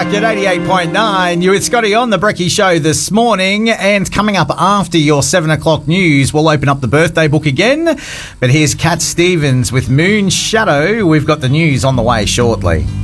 At 88.9, you with Scotty on the Brekkie Show this morning, and coming up after your 7 o'clock news, we'll open up the birthday book again. But here's Cat Stevens with Moon Shadow. We've got the news on the way shortly.